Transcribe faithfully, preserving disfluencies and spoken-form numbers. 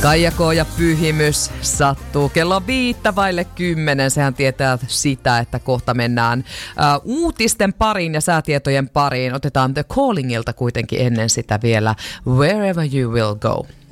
Kaija K. ja Pyhimys sattuu kello viittä vaille kymmenen. Sehän tietää sitä, että kohta mennään uh, uutisten pariin ja säätietojen pariin. Otetaan The Callingilta kuitenkin ennen sitä vielä Wherever You Will Go.